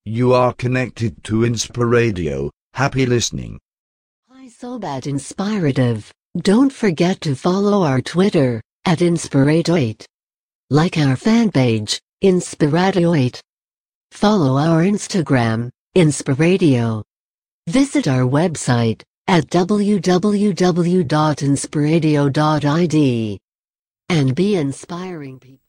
You are connected to Inspiradio. Happy listening. Hi Sobat Inspirative. Don't forget to follow our Twitter, @Inspiradio8. Like our fan page, Inspiradio8. Follow our Instagram, Inspiradio. Visit our website, at www.inspiradio.id. And be inspiring people.